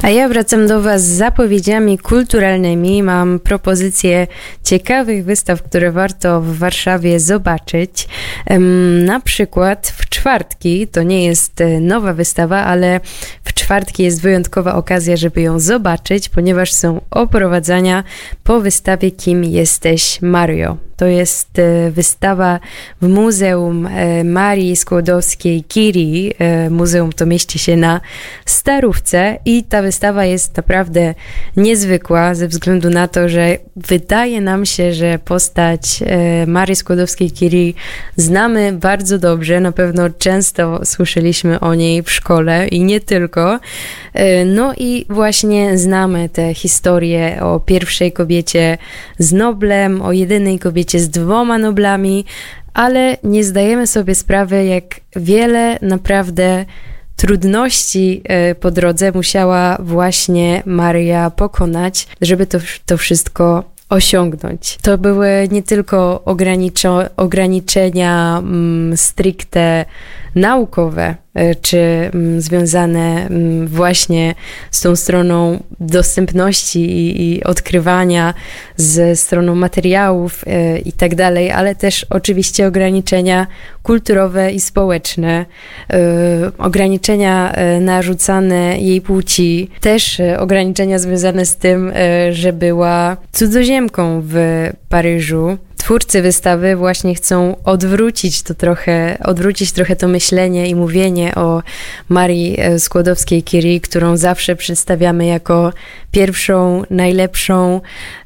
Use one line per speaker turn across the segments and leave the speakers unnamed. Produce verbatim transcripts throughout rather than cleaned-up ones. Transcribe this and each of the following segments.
A ja wracam do Was z zapowiedziami kulturalnymi. Mam propozycje ciekawych wystaw, które warto w Warszawie zobaczyć. Na przykład w czwartki, to nie jest nowa wystawa, ale w czwartki jest wyjątkowa okazja, żeby ją zobaczyć, ponieważ są oprowadzania po wystawie Kim jesteś, Mario. To jest wystawa w Muzeum Marii Skłodowskiej-Curie. Muzeum to mieści się na Starówce i ta wystawa jest naprawdę niezwykła ze względu na to, że wydaje nam się, że postać Marii Skłodowskiej-Curie znamy bardzo dobrze. Na pewno często słyszeliśmy o niej w szkole i nie tylko. No i właśnie znamy tę historię o pierwszej kobiecie z Noblem, o jedynej kobiecie z dwoma Noblami, ale nie zdajemy sobie sprawy, jak wiele naprawdę trudności po drodze musiała właśnie Maria pokonać, żeby to, to wszystko osiągnąć. To były nie tylko ograniczo- ograniczenia mm, stricte naukowe, czy mm, związane mm, właśnie z tą stroną dostępności i, i odkrywania, ze stroną materiałów y, i tak dalej, ale też oczywiście ograniczenia kulturowe i społeczne, y, ograniczenia y, narzucane jej płci, też y, ograniczenia związane z tym, y, że była cudzoziemką w Paryżu. Twórcy wystawy właśnie chcą odwrócić to trochę, odwrócić trochę to myślenie i mówienie o Marii Skłodowskiej-Curie, którą zawsze przedstawiamy jako pierwszą, najlepszą,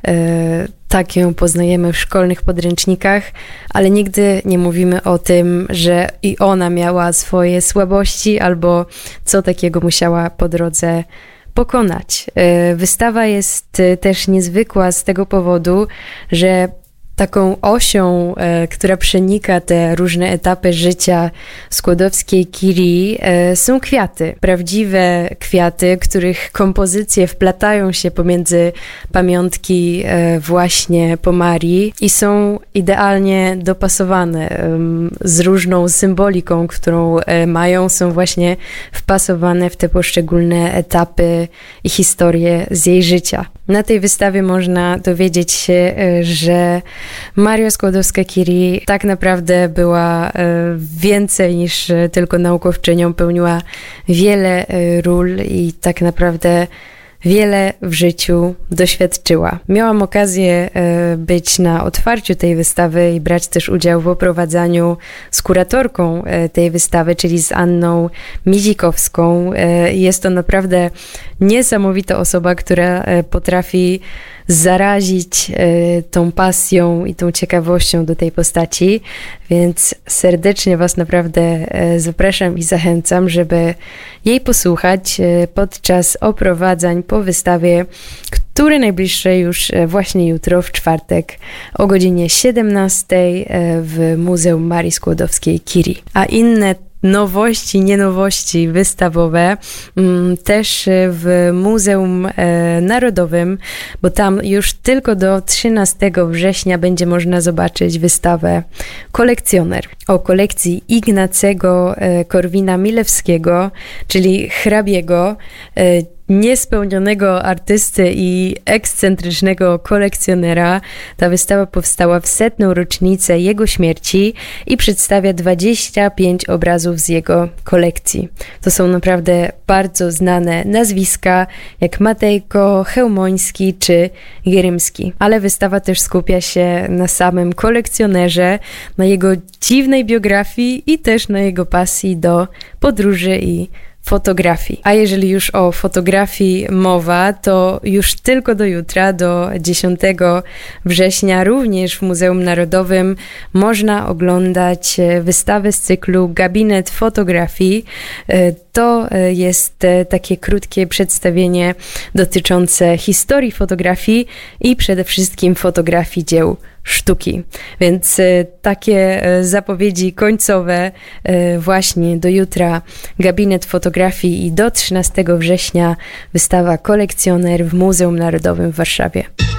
e, tak ją poznajemy w szkolnych podręcznikach, ale nigdy nie mówimy o tym, że i ona miała swoje słabości albo co takiego musiała po drodze pokonać. E, wystawa jest też niezwykła z tego powodu, że taką osią, e, która przenika te różne etapy życia Skłodowskiej-Curie e, są kwiaty. Prawdziwe kwiaty, których kompozycje wplatają się pomiędzy pamiątki e, właśnie po Marii i są idealnie dopasowane e, z różną symboliką, którą e, mają, są właśnie wpasowane w te poszczególne etapy i historie z jej życia. Na tej wystawie można dowiedzieć się, e, że Maria Skłodowska-Curie tak naprawdę była więcej niż tylko naukowczynią, pełniła wiele ról i tak naprawdę wiele w życiu doświadczyła. Miałam okazję być na otwarciu tej wystawy i brać też udział w oprowadzaniu z kuratorką tej wystawy, czyli z Anną Mizikowską. Jest to naprawdę niesamowita osoba, która potrafi zarazić y, tą pasją i tą ciekawością do tej postaci, więc serdecznie Was naprawdę y, zapraszam i zachęcam, żeby jej posłuchać y, podczas oprowadzań po wystawie, które najbliższe już y, właśnie jutro w czwartek o godzinie siedemnastej y, w Muzeum Marii Skłodowskiej-Curie. A inne nowości, nie nowości wystawowe też w Muzeum Narodowym, bo tam już tylko do trzynastego września będzie można zobaczyć wystawę Kolekcjoner o kolekcji Ignacego Korwina-Milewskiego, czyli hrabiego, niespełnionego artysty i ekscentrycznego kolekcjonera. Ta wystawa powstała w setną rocznicę jego śmierci i przedstawia dwadzieścia pięć obrazów z jego kolekcji. To są naprawdę bardzo znane nazwiska, jak Matejko, Chełmoński czy Gierymski. Ale wystawa też skupia się na samym kolekcjonerze, na jego dziwnej biografii i też na jego pasji do podróży i fotografii. A jeżeli już o fotografii mowa, to już tylko do jutra, do dziesiątego września, również w Muzeum Narodowym można oglądać wystawę z cyklu Gabinet Fotografii. To jest takie krótkie przedstawienie dotyczące historii fotografii i przede wszystkim fotografii dzieł sztuki. Więc takie zapowiedzi końcowe właśnie do jutra Gabinet Fotografii i do trzynastego września wystawa Kolekcjoner w Muzeum Narodowym w Warszawie.